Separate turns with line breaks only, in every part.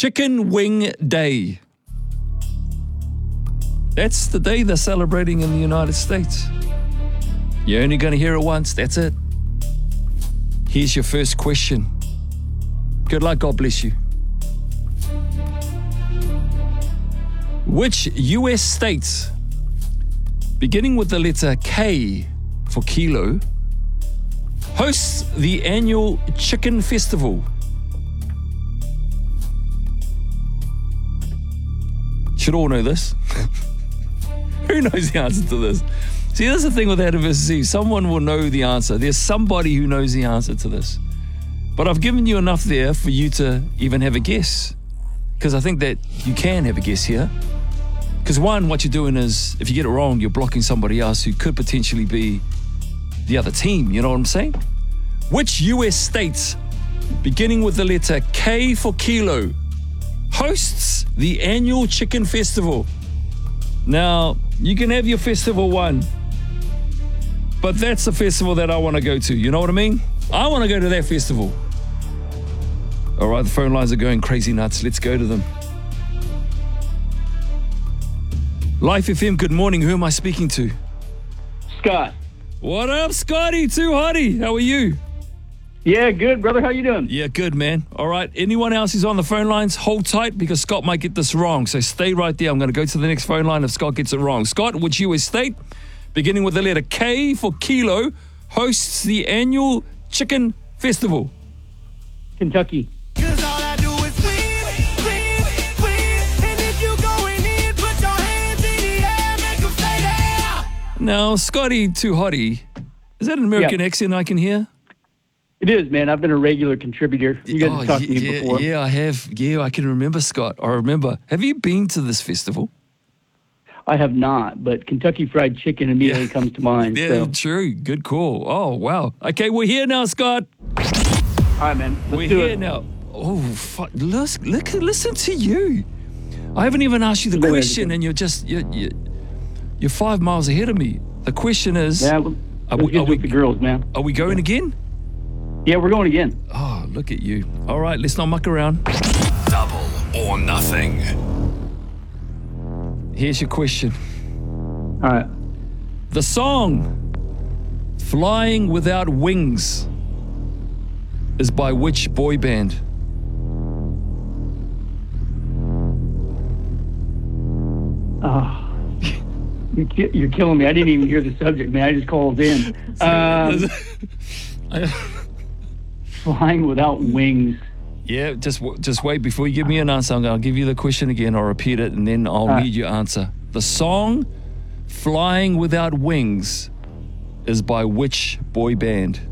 Chicken Wing Day. That's the day they're celebrating in the United States. You're only going to hear it once, that's it. Here's your first question. Good luck, God bless you. Which US state, beginning with the letter K for kilo, hosts the annual Chicken Festival? Should all know this. Who knows the answer to this? See, that's the thing with adversity. Someone will know the answer. There's somebody who knows the answer to this. But I've given you enough there for you to even have a guess. Because I think that you can have a guess here. Because one, what you're doing is, if you get it wrong, you're blocking somebody else who could potentially be the other team. You know what I'm saying? Which US state, beginning with the letter K for kilo, hosts the annual Chicken Festival? Now, you can have your festival one, but that's the festival that I want to go to. You know what I mean? I want to go to that festival. All right, the phone lines are going crazy nuts. Let's go to them. Life FM, good morning. Who am I speaking to?
Scott.
What up, Scotty? Too hotty. How are you?
Yeah, good, brother. How you doing?
Yeah, good, man. All right. Anyone else who's on the phone lines, hold tight because Scott might get this wrong. So stay right there. I'm going to go to the next phone line if Scott gets it wrong. Scott, which US state, beginning with the letter K for kilo, hosts the annual Chicken Festival?
Kentucky.
Now, Scotty Too Hotty, is that an American accent I can hear?
It is, man. I've been a regular contributor. You guys have talked to me before.
Yeah, I have. Yeah, I can remember, Scott. I remember. Have you been to this festival?
I have not, but Kentucky Fried Chicken immediately comes to mind.
Yeah,
so.
true. Good call. Oh, wow. Okay, we're here now, Scott.
All right, man.
We're here now. Oh, fuck. Listen to you. I haven't even asked you the question, and you're 5 miles ahead of me. The question is,
yeah, are we the girls, man?
Are we going again?
Yeah, we're going again.
Oh, look at you. All right, let's not muck around.
Double or nothing.
Here's your question.
All right.
The song Flying Without Wings is by which boy band?
You're killing me. I didn't even hear the subject, man. I just called in. Flying Without Wings.
Yeah, just wait. Before you give me an answer, I'll give you the question again. I'll repeat it, and then I'll need your answer. The song Flying Without Wings is by which boy band?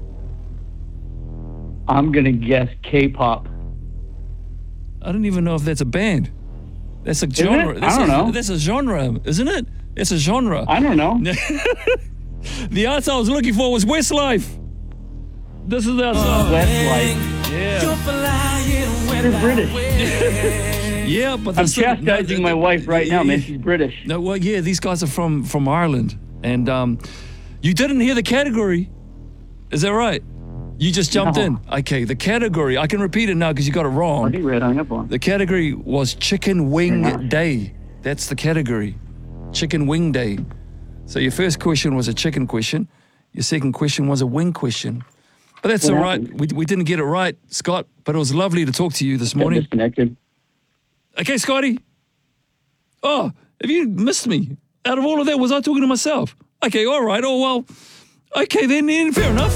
I'm going to guess K-pop.
I don't even know if that's a band. That's a genre.
I don't know.
That's a genre, isn't it? It's a genre.
I don't know.
The answer I was looking for was Westlife. This is our song.
Westlife.
Yeah.
You're British.
Yeah, but
I'm chastising my wife right now, man. She's British.
No, well, yeah, these guys are from Ireland, and you didn't hear the category. Is that right? You just jumped in. Okay, the category. I can repeat it now because you got it wrong.
Already read, hung up on.
The category was Chicken Wing Day. That's the category. Chicken Wing Day. So your first question was a chicken question. Your second question was a wing question. But that's all right. We didn't get it right, Scott, but it was lovely to talk to you this morning.
Disconnected.
Okay, Scotty. Oh, have you missed me? Out of all of that, was I talking to myself? Okay, all right. Oh, well. Okay, then fair enough.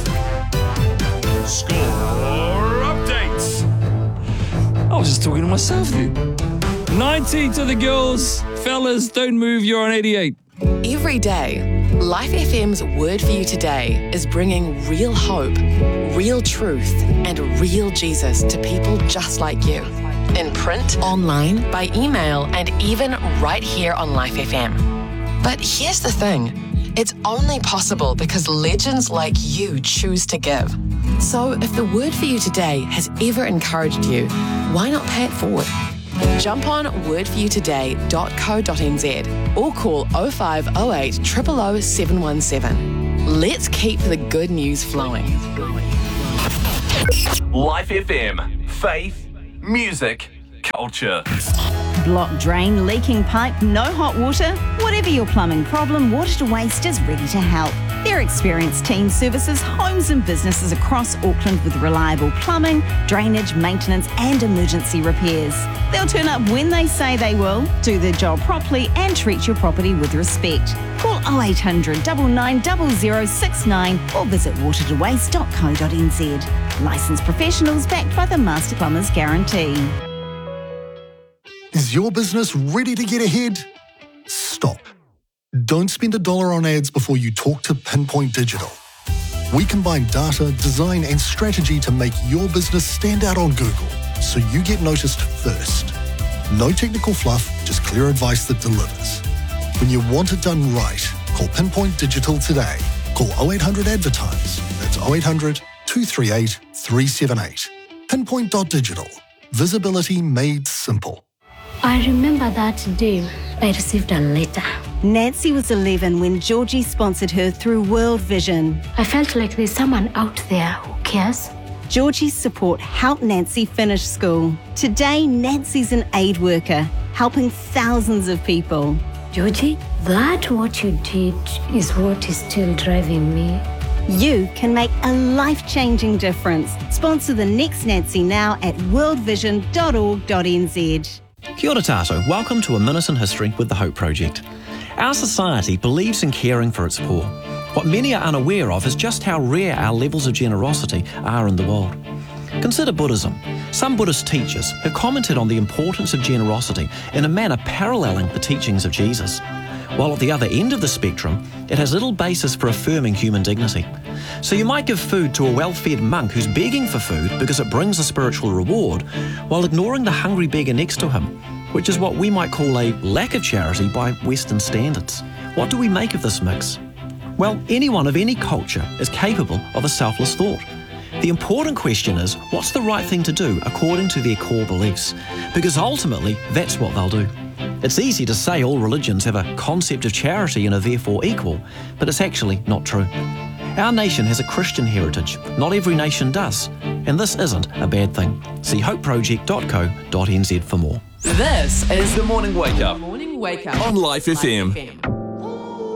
Score updates.
I was just talking to myself then. 90 to the girls. Fellas, don't move. You're on 88.
Every day, Life FM's Word for You Today is bringing real hope, real truth, and real Jesus to people just like you. In print, online, by email, and even right here on Life FM. But here's the thing. It's only possible because legends like you choose to give. So if the Word for You Today has ever encouraged you, why not pay it forward? Jump on wordforyoutoday.co.nz or call 0508 000 717. Let's keep the good news flowing.
Life FM. Faith, music, Culture.
Blocked drain, leaking pipe, no hot water? Whatever your plumbing problem, Water to Waste is ready to help. Their experienced team services homes and businesses across Auckland with reliable plumbing, drainage, maintenance and emergency repairs. They'll turn up when they say they will, do their job properly and treat your property with respect. Call 0800 9900 69 or visit watertowaste.co.nz. Licensed professionals backed by the Master Plumbers Guarantee.
Is your business ready to get ahead? Stop. Don't spend $1 on ads before you talk to Pinpoint Digital. We combine data, design and strategy to make your business stand out on Google, so you get noticed first. No technical fluff, just clear advice that delivers. When you want it done right, call Pinpoint Digital today. Call 0800 Advertise. That's 0800 238 378. Pinpoint.digital. Visibility made simple.
I remember that day I received a letter.
Nancy was 11 when Georgie sponsored her through World Vision.
I felt like there's someone out there who cares.
Georgie's support helped Nancy finish school. Today, Nancy's an aid worker, helping thousands of people.
Georgie, that what you did is what is still driving me.
You can make a life-changing difference. Sponsor the next Nancy now at worldvision.org.nz.
Kia ora tātou, welcome to A Minute in History with the Hope Project. Our society believes in caring for its poor. What many are unaware of is just how rare our levels of generosity are in the world. Consider Buddhism. Some Buddhist teachers have commented on the importance of generosity in a manner paralleling the teachings of Jesus. While at the other end of the spectrum, it has little basis for affirming human dignity. So you might give food to a well-fed monk who's begging for food because it brings a spiritual reward, while ignoring the hungry beggar next to him, which is what we might call a lack of charity by Western standards. What do we make of this mix? Well, anyone of any culture is capable of a selfless thought. The important question is, what's the right thing to do according to their core beliefs? Because ultimately, that's what they'll do. It's easy to say all religions have a concept of charity and are therefore equal, but it's actually not true. Our nation has a Christian heritage. Not every nation does. And this isn't a bad thing. See hopeproject.co.nz for more.
This is
The Morning Wake Up
Morning Wake Up
on Life FM.